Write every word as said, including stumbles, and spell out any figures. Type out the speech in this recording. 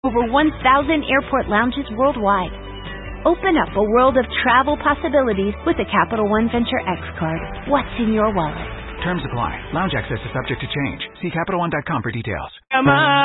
Over one thousand airport lounges worldwide. Open up a world of travel possibilities with a Capital One Venture X card. What's in your wallet? Terms apply. Lounge access is subject to change. See Capital One dot com for details.